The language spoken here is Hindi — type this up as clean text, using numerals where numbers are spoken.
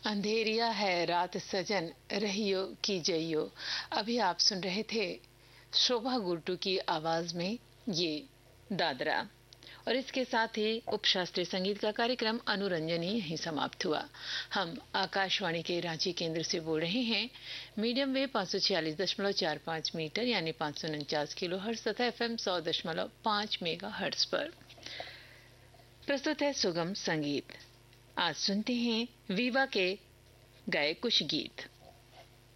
अंधेरिया है रात सजन रहियो की जइयो। अभी आप सुन रहे थे शोभा गुर्टू की आवाज में ये दादरा। और इसके साथ ही उपशास्त्रीय संगीत का कार्यक्रम अनुरंजनी यहीं समाप्त हुआ। हम आकाशवाणी के रांची केंद्र से बोल रहे हैं मीडियम वेव 546.45 मीटर यानी 549 किलो हर्ट्ज तथा FM 100.5 मेगा हर्ट्ज पर। प्रस्तुत है सुगम संगीत। आज सुनते हैं वीवा के गाए कुछ गीत।